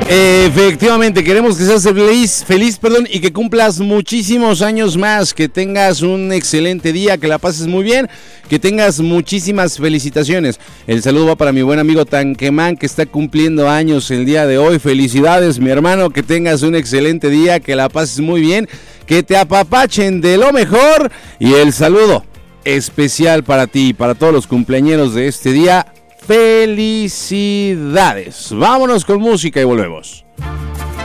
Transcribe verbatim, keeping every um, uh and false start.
Efectivamente, queremos que seas feliz, feliz, perdón, y que cumplas muchísimos años más, que tengas un excelente día, que la pases muy bien, que tengas muchísimas felicitaciones. El saludo va para mi buen amigo Tanquemán, que está cumpliendo años el día de hoy. Felicidades, mi hermano, que tengas un excelente día, que la pases muy bien, que te apapachen de lo mejor. Y el saludo especial para ti y para todos los cumpleañeros de este día. Felicidades. Vámonos con música y volvemos.